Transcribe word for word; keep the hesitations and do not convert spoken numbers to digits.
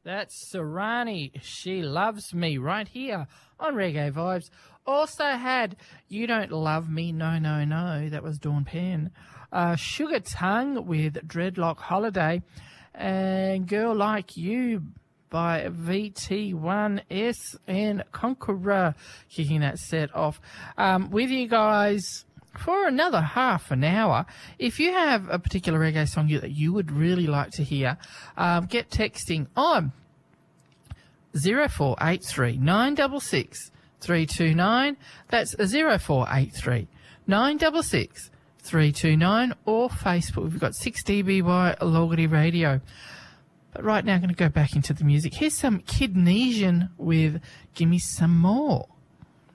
That's Serrani. She Loves Me right here on Reggae Vibes. Also had You Don't Love Me, No, No, No. That was Dawn Penn. Uh, Sugar Tongue with Dreadlock Holiday. And Girl Like You by V T one S and Conqueror kicking that set off. Um, with you guys for another half an hour. If you have a particular reggae song that you would really like to hear, um, get texting on zero four eight three nine six six three two nine. That's zero four eight three nine six six three two nine, or Facebook. We've got six D B Y Logarty Radio. But right now I'm going to go back into the music. Here's some Kidnesian with Gimme Some More.